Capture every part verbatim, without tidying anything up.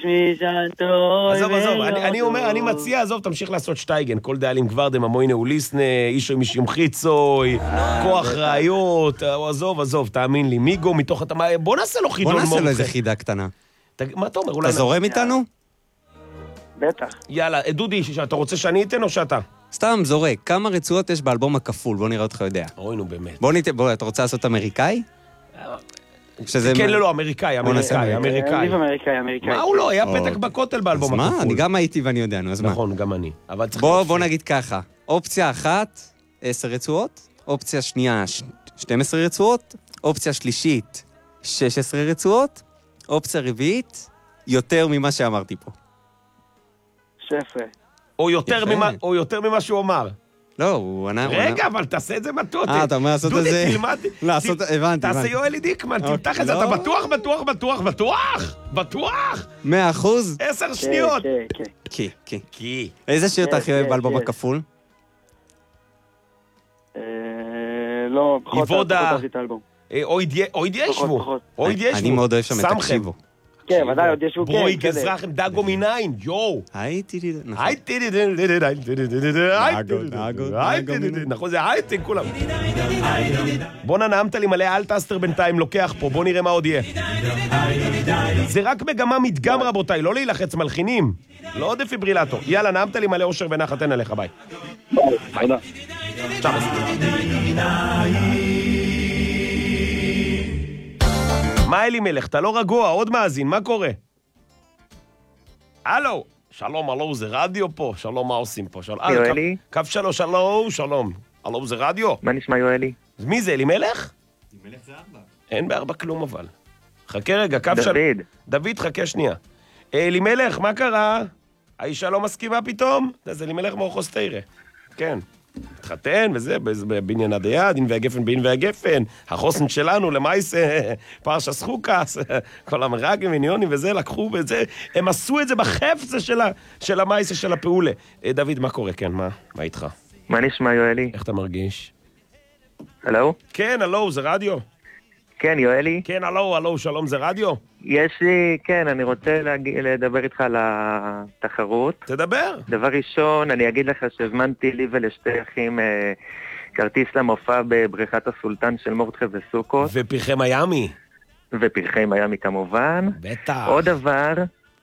עזוב, עזוב, אני אומר, אני מציע, עזוב, תמשיך לעשות שטייגן, כל דאלים גוורדם, המוינה וליסנה, אישו מישום חיצוי, כוח ראיות, עזוב, עזוב, תאמין לי, מיגו מתוך התמה, בוא נעשה לו חידון מומחה. בוא נעשה לו איזה חידה קטנה. מה אתה אומר? אתה זורם איתנו? בטח. יאללה, דודי, אתה רוצה שאני אתן או שאתה? סתם זורק, כמה רצועות יש באלבום הכפול? בוא נראה אותך יודע. אוי, נו, באמת. בוא ניתן, בוא, אתה רוצה לעשות אמריקאי? כן, לא, לא, אמריקאי, אמריקאי, אמריקאי. אמריקאי, אמריקאי. מה הוא לא? היה פתק בכותל באלבום הכפול. אז מה? אני גם הייתי ואני יודע, נו, אז מה? נכון, גם אני. בוא נגיד ככה, אופציה אחת, עשר רצועות, אופציה שנייה, שתים עשרה רצועות, אופציה שלישית, שש עשרה רצועות, אופציה רביעית, יותר ממה שאמרתי פה. שפע. או יותר ממה שהוא אמר. לא, הוא ענה... רגע, אבל תעשה את זה בטוח. אה, אתה אומר לעשות את זה... דודי, תלמד... לעשות... הבנתי, תעשה יואלי דיקמן, תמתח את זה, אתה בטוח, בטוח, בטוח, בטוח? בטוח? מאה אחוז? עשר שניות. כן, כן. כי, כי. איזה שיר אתה הכי אוהב באלבום הכפול? לא, פחות אהבתי את האלבום. אויד ישבו. אויד ישבו. אני מאוד אוהב שם את תקשיבו. כן, ודאי, עוד ישבו, כן. ברוי גזרחם דגו מניין, יואו. הייתי לי... הייתי לי... נכון, זה הייתי, כולם. בוא נעמת לי מלא אלטסטר בינתיים לוקח פה, בוא נראה מה עוד יהיה. זה רק מגמה מדגם, רבותיי, לא להילחץ מלחינים. לא דפיברילטור. יאללה, נעמת לי מלא אושר ונחת, אין עליך, ביי. ביי. צ'אבס. מה אלי מלך? אתה לא רגוע, עוד מאזין, מה קורה? הלו, שלום, הלו, זה רדיו פה, שלום, מה עושים פה? יואלי? קו שלוש, שלום, שלום. הלו, זה רדיו? מה נשמע יואלי? מי זה, אלי מלך? אלי מלך זה ארבע. אין בארבע כלום אבל. חכה רגע, קו שלוש. דוד. דוד, חכה שנייה. אלי מלך, מה קרה? האישה לא מסכימה פתאום? זה אלי מלך מאוחוסטיירה. כן. התחתן וזה, בעניין הדיד, אין והגפן בעין והגפן, החוסן שלנו למייס פרשה סחוקס, כל המרגים וניונים וזה, לקחו וזה, הם עשו את זה בחפצה של המייס של הפעולה. דוד, מה קורה? כן, מה? מה איתך? מה נשמע יואלי? איך אתה מרגיש? הלו? כן, הלו, זה רדיו? כן, יואלי? כן, הלו, הלו, שלום, זה רדיו? יש לי, כן, אני רוצה לדבר איתך על התחרות. תדבר. דבר ראשון, אני אגיד לך שהזמנתי לי ולשתי אחים כרטיס למופע בבריכת הסולטן של מורדכה וסוכות. ופרחי מיאמי. ופרחי מיאמי כמובן. בטח. עוד דבר...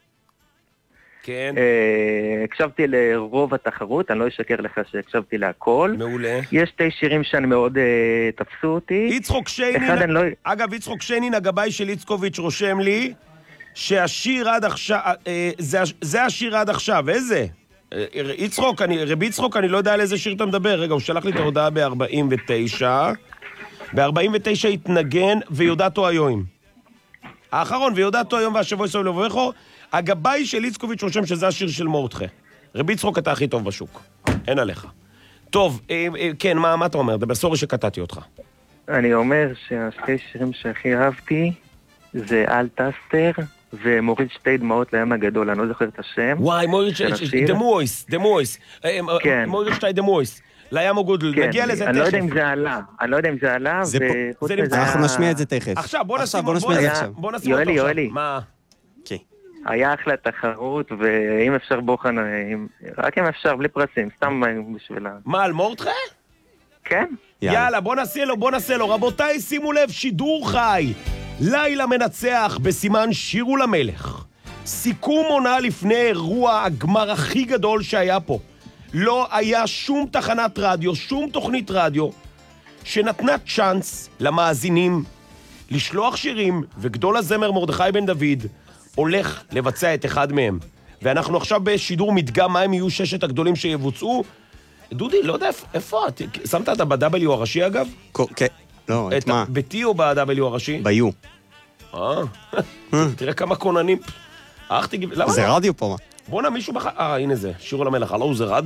כן. הקשבתי לרוב התחרות, אני לא אשקר לך שהקשבתי להכל. מעולה. יש שתי שירים שאני מאוד תפסו אותי. יצחוק שיינין, אגב, יצחוק שיינין, הגבאי של איצקוביץ' רושם לי, שהשיר עד עכשיו, זה השיר עד עכשיו, איזה? יצחוק, רבי יצחוק, אני לא יודע על איזה שיר אתה מדבר. רגע, הוא שלח לי את ההודעה ב-ארבעים ותשע. ב-ארבעים ותשע התנגן ויודעתו היום. האחרון, ויודעתו היום והשבוע יסוב לבואכו. הגבאי של איצקוביץ' רושם שזה השיר של מורדכה. רבי יצחוק אתה הכי טוב בשוק. אין עליך. טוב, אה, אה, כן, מה, מה אתה אומר? דבר, סורי שקטעתי אותך. אני אומר שהשתי שירים שהכי אהבתי זה אלטסטר ומוריד שתי דמעות לים הגדול, אני לא זוכר את השם. וואי, מוריד שתי דמויס, דמויס. כן. מוריד שתי דמויס. לים הגודל, כן. נגיע לזה תכף. אני לא יודע אם זה עלה, אני לא יודע אם זה עלה, זה וחוץ פה... לזה... אנחנו נשמיע את זה תכף. עכשיו, בוא נשים בוא נשמיע את זה עכשיו. בוא נשים יואלי, אותו יואלי. עכשיו. מה? כן. היה אחלה תחרות, ואם אפשר בוחן, רק אם אפשר, בלי פרסים, סתם בשביל ה... מה, על מורדכה? כן. יאללה, בוא נעשה לו, בוא נעשה לו. רבותיי, שימו לב, שידור חי. לילה מנצח בסימן שירו למלך. סיכום עונה לפני אירוע הגמר הכי גדול שהיה פה. לא היה שום תחנת רדיו, שום תוכנית רדיו, שנתנה צ'אנס למאזינים לשלוח שירים, וגדול הזמר מרדכי בן דוד הולך לבצע את אחד מהם. ואנחנו עכשיו בשידור מדגם מה הם יהיו ששת הגדולים שיבוצעו. דודי, לא יודע איפה, שמת אתה ב-W הראשי אגב? כן, לא, את מה? ב-T או ב-W הראשי? ב-U. אה, תראה כמה קוננים. זה רדיו פה מה? בוא נה מישהו בח... אה, הנה זה, שירו למלך, הלו זה רדיו.